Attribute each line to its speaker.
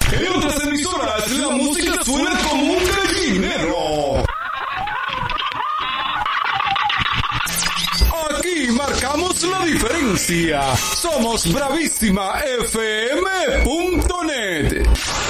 Speaker 1: En otras emisoras la música suena como un gallinero. Aquí marcamos la diferencia. Somos bravísimafm.net.